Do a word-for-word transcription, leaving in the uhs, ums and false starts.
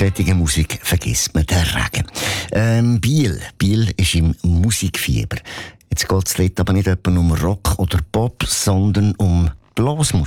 solcher Musik vergisst man den Regen. Ähm, Biel. Biel ist im Musikfieber. Jetzt geht es dort aber nicht etwa um Rock oder Pop, sondern um Blasmusik.